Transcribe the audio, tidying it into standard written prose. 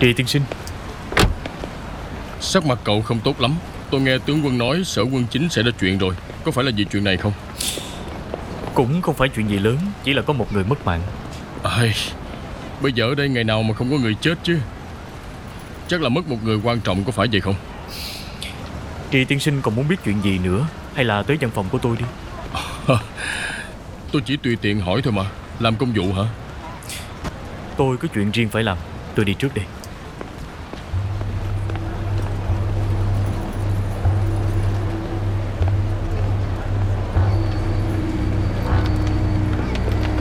Trì tiên sinh. Sắc mặt cậu không tốt lắm. Tôi nghe tướng quân nói Sở Quân Chính sẽ ra chuyện rồi. Có phải là vì chuyện này không? Cũng không phải chuyện gì lớn, chỉ là có một người mất mạng. Bây giờ ở đây ngày nào mà không có người chết chứ. Chắc là mất một người quan trọng, có phải vậy không? Trì tiên sinh còn muốn biết chuyện gì nữa, hay là tới văn phòng của tôi đi? Tôi chỉ tùy tiện hỏi thôi mà. Làm công vụ hả? Tôi có chuyện riêng phải làm. Tôi đi trước đây.